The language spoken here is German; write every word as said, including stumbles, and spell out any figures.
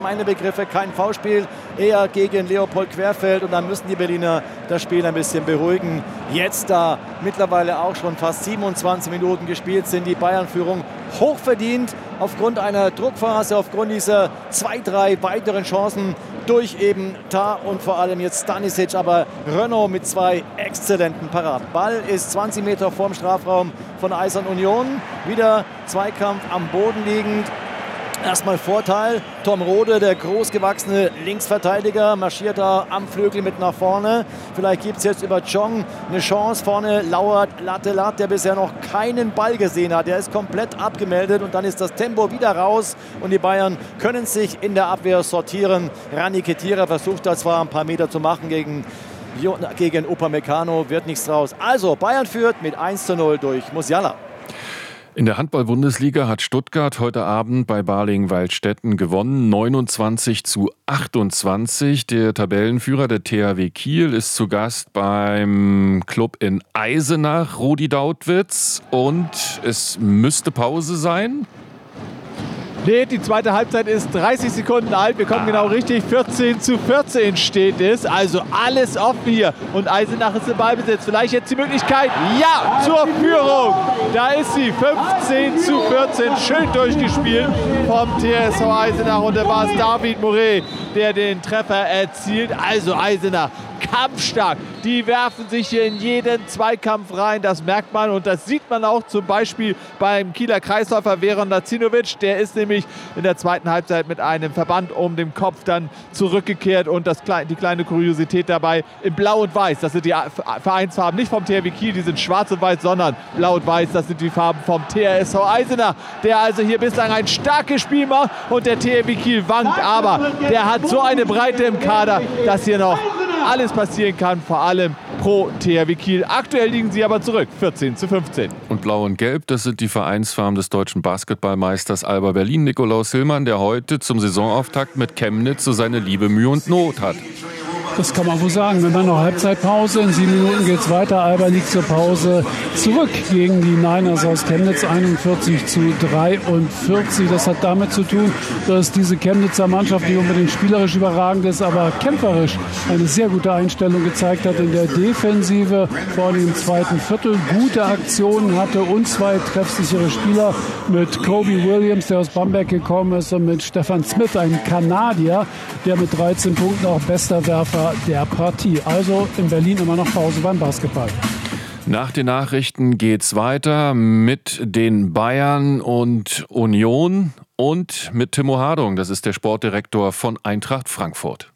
Meine Begriffe, kein Foulspiel, eher gegen Leopold Querfeld und dann müssen die Berliner das Spiel ein bisschen beruhigen. Jetzt, da mittlerweile auch schon fast siebenundzwanzig Minuten gespielt sind, die Bayern-Führung hochverdient aufgrund einer Druckphase, aufgrund dieser zwei, drei weiteren Chancen durch eben Tah und vor allem jetzt Stanisic, aber Renaud mit zwei exzellenten Paraden. Ball ist zwanzig Meter vorm Strafraum von Eisern Union, wieder Zweikampf am Boden liegend. Erstmal Vorteil, Tom Rode, der großgewachsene Linksverteidiger, marschiert da am Flügel mit nach vorne. Vielleicht gibt es jetzt über Chong eine Chance. Vorne lauert Lattelat, der bisher noch keinen Ball gesehen hat. Der ist komplett abgemeldet und dann ist das Tempo wieder raus. Und die Bayern können sich in der Abwehr sortieren. Rani Khedira versucht da zwar ein paar Meter zu machen gegen, gegen Upamecano, wird nichts draus. Also Bayern führt mit eins zu null durch Musiala. In der Handball-Bundesliga hat Stuttgart heute Abend bei Balingen-Waldstätten gewonnen, neunundzwanzig zu achtundzwanzig. Der Tabellenführer, der T H W Kiel, ist zu Gast beim Club in Eisenach, Rudi Dautwitz. Und es müsste Pause sein. Nee, die zweite Halbzeit ist dreißig Sekunden alt. Wir kommen ah. genau richtig. vierzehn zu vierzehn steht es. Also alles offen hier. Und Eisenach ist im Ballbesitz. Vielleicht jetzt die Möglichkeit. Ja, zur Führung. Da ist sie. fünfzehn zu vierzehn. Schön durchgespielt vom T S V Eisenach. Und da war es David Moret, der den Treffer erzielt. Also Eisenach kampfstark. Die werfen sich hier in jeden Zweikampf rein. Das merkt man und das sieht man auch zum Beispiel beim Kieler Kreisläufer Veron Lacinovic. Der ist nämlich in der zweiten Halbzeit mit einem Verband um den Kopf dann zurückgekehrt und das, die kleine Kuriosität dabei in Blau und Weiß. Das sind die Vereinsfarben nicht vom T H W Kiel, die sind schwarz und weiß, sondern Blau und Weiß. Das sind die Farben vom T H S V Eisenach, der also hier bislang ein starkes Spiel macht und der T H W Kiel wankt. Aber der hat so eine Breite im Kader, dass hier noch alles passieren kann, vor allem pro T H W Kiel. Aktuell liegen sie aber zurück, vierzehn zu fünfzehn. Und Blau und Gelb, das sind die Vereinsfarben des deutschen Basketballmeisters Alba Berlin, Nikolaus Hillmann, der heute zum Saisonauftakt mit Chemnitz so seine Liebe, Mühe und Not hat. Das kann man wohl sagen. Wir machen noch Halbzeitpause. In sieben Minuten geht es weiter. Alba liegt zur Pause zurück gegen die Niners aus Chemnitz. einundvierzig zu dreiundvierzig. Das hat damit zu tun, dass diese Chemnitzer Mannschaft, die unbedingt spielerisch überragend ist, aber kämpferisch eine sehr gute Einstellung gezeigt hat in der Defensive. Vor allem im zweiten Viertel gute Aktionen hatte und zwei treffsichere Spieler mit Kobe Williams, der aus Bamberg gekommen ist, und mit Stefan Smith, einem Kanadier, der mit dreizehn Punkten auch bester Werfer der Partie. Also in Berlin immer noch Pause beim Basketball. Nach den Nachrichten geht's weiter mit den Bayern und Union und mit Timo Hardung. Das ist der Sportdirektor von Eintracht Frankfurt.